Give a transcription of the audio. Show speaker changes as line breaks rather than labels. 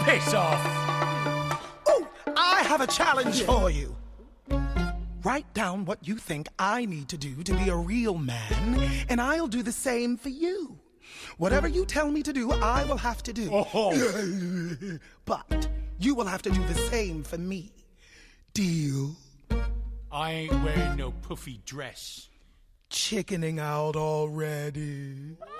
Piss off!
Oh, I have a challenge for you. Write down what you think I need to do to be a real man, and I'll do the same for you. Whatever you tell me to do, I will have to do.
Oh.
But you will have to do the same for me. Deal?
I ain't wearing no puffy dress.
Chickening out already.